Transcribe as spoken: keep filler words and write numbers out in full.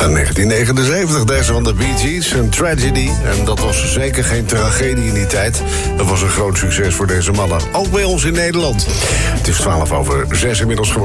En negentien negenenzeventig, deze van de Bee Gees, een tragedy. En dat was zeker geen tragedie in die tijd. Dat was een groot succes voor deze mannen. Ook bij ons in Nederland. Het is twaalf over zes inmiddels geworden.